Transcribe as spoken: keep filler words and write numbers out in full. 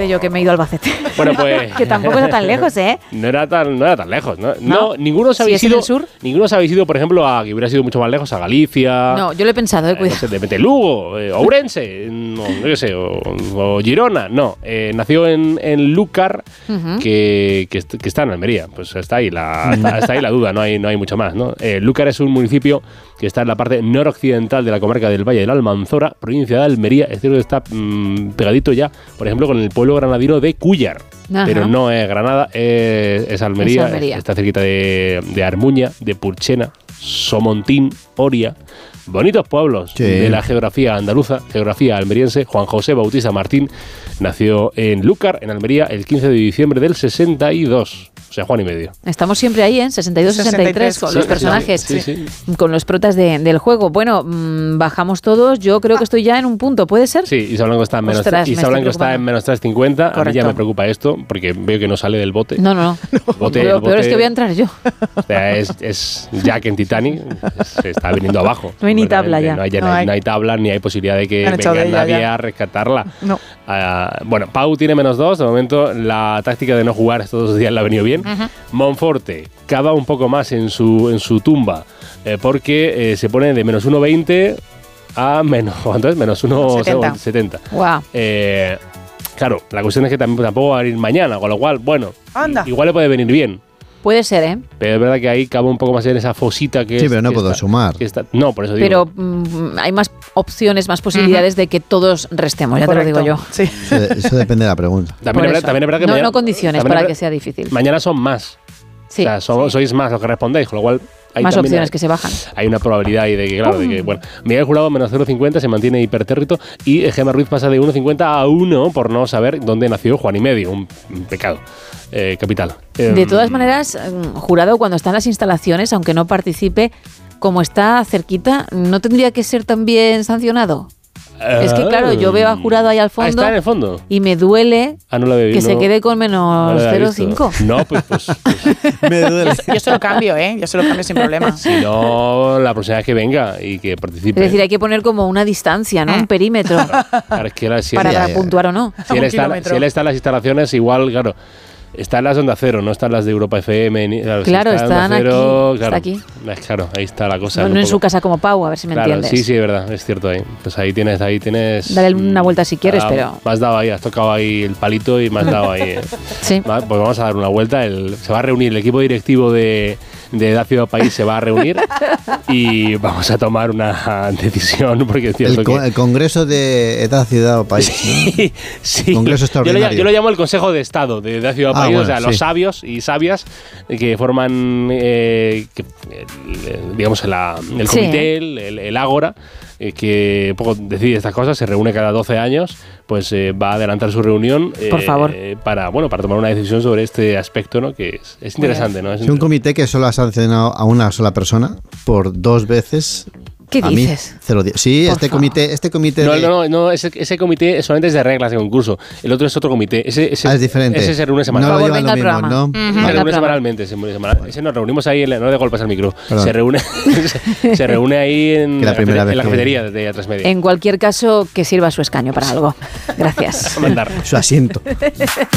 fíjate yo que me he ido a Albacete. Bueno, pues... que tampoco era tan lejos, ¿eh? No era tan, no era tan lejos, ¿no? No, no ninguno os habéis ¿sí es ido... en el sur? Ninguno os habéis ido, por ejemplo, a que hubiera sido mucho más lejos, a Galicia... No, yo lo he pensado, eh, cuidado. Eh, de repente Lugo, eh, Ourense, no, no qué sé, o, o Girona. No, eh, nació en, en Lúcar, uh-huh. que, que, que está en Almería. Pues está ahí la, está, está ahí la duda, no hay, no hay mucho más, ¿no? Eh, Lúcar es un municipio que está en la parte noroccidental de la comarca del Valle de la Almanzora, provincia de Almería. Es decir, está mmm, pegadito ya, por ejemplo, con el pueblo granadino de Cúllar. Ajá. Pero no es Granada, es, es, Almería, es Almería. Está cerquita de, de Armuña, de Purchena, Somontín, Oria. Bonitos pueblos sí. de la geografía andaluza, geografía almeriense. Juan José Bautista Martín nació en Lúcar, en Almería, el quince de diciembre del sesenta y dos. O sea, Juan y medio. Estamos siempre ahí, ¿eh? sesenta y dos sesenta y tres con sí, los personajes, sí, sí, sí. con los protas de, del juego. Bueno, mmm, bajamos todos. Yo creo que estoy ya en un punto, ¿puede ser? Sí, Isa Blanco está en menos, Ostras, Isa Blanco está en menos tres cincuenta. A mí ya me preocupa esto, porque veo que no sale del bote. No, no, no. Bote, Lo bote, peor es que voy a entrar yo. O sea, es, es Jack en Titanic, se está viniendo abajo. No hay ni tabla ya. No hay, ya no, no, hay. no hay tabla, ni hay posibilidad de que venga de nadie ya. a rescatarla. No. Uh, bueno, Pau tiene menos dos. De momento, la táctica de no jugar estos dos días le ha venido bien. Uh-huh. Monforte cava un poco más en su, en su tumba, eh, porque eh, se pone de menos uno veinte a menos, ¿cuánto es? Menos uno setenta. Wow. Eh, claro, la cuestión es que tampoco, tampoco va a venir mañana, con lo cual, bueno, Anda. igual le puede venir bien. Puede ser, ¿eh? Pero es verdad que ahí cabe un poco más en esa fosita que Sí, es, pero no puedo está, sumar. Está, no, por eso digo. Pero mmm, hay más opciones, más posibilidades uh-huh. de que todos restemos, ya Correcto. te lo digo yo. Sí. Eso, eso depende de la pregunta. También es verdad, también es verdad que no, mañana, no condiciones para verdad, que sea difícil. Mañana son más. Sí. O sea, son, sí. sois más los que respondéis, con lo cual... Hay más opciones hay, que se bajan. Hay una probabilidad ahí de que, claro, de que, bueno, Miguel Jurado menos cero coma cincuenta se mantiene hipertérrito y Gemma Ruiz pasa de uno coma cincuenta a uno por no saber dónde nació Juan y medio, un, un pecado eh, capital. De eh, todas maneras, Jurado, cuando está en las instalaciones, aunque no participe, como está cerquita, ¿no tendría que ser también sancionado? Es que claro, yo veo a Jurado ahí al fondo, ah, está en el fondo y me duele ah, no la veo, que no, se quede con menos no cero coma cinco. No, pues, pues, pues. Me duele. Yo, yo se lo cambio, ¿eh? Yo se lo cambio sin problema. Si no, la próxima vez que venga y que participe. Es decir, hay que poner como una distancia, ¿no? Un perímetro. Claro, es que era, si para ya, ya, puntuar o no. Si él, está, si él está en las instalaciones, igual, claro. Están las de Onda Cero, no están las de Europa F M. Ni, claro, claro si está están Cero, aquí, claro, está aquí. Claro, ahí está la cosa. No, no en su casa como Pau, a ver si me claro, entiendes. Sí, sí, es verdad, es cierto ahí. Pues ahí tienes, ahí tienes... Dale una vuelta si quieres, ah, pero... Me has dado ahí, has tocado ahí el palito y me has dado ahí. Eh. Sí. Va, pues vamos a dar una vuelta. El, se va a reunir el equipo directivo de, de Edad Ciudad País, se va a reunir y vamos a tomar una decisión. Porque es cierto el, con, que, el Congreso de Edad Ciudad o País. Sí, ¿no? sí. Congreso extraordinario. Yo lo, yo lo llamo el Consejo de Estado de Edad Ciudad ah, País, bueno, o sea, sí. los sabios y sabias que forman, eh, que, el, digamos, la, el comité, sí. el, el, el Ágora, eh, que un poco decide estas cosas, se reúne cada doce años, pues eh, va a adelantar su reunión eh, por favor para bueno para tomar una decisión sobre este aspecto, ¿no? Que es, es interesante, ¿no? Es sí, un comité que solo ha sancionado a una sola persona por dos veces. ¿Qué a dices? Mí, cero días. Sí, por este favor. comité, este comité. No, de... no, no, no ese, ese comité solamente es de reglas de concurso. El otro es otro comité. Ese, ese, ah, es diferente. Ese se reúne semanalmente. semanalmente. No lo llevan lo mismo, ¿no? Uh-huh. Se Vale. reúne semanalmente. Se semanal. Ese nos reunimos ahí, en la, no de golpes al micro. Perdón. Se reúne, se, se reúne ahí en, la, en la que... cafetería de Atlas Media. En cualquier caso, que sirva su escaño para algo. Gracias. A mandar. Su asiento.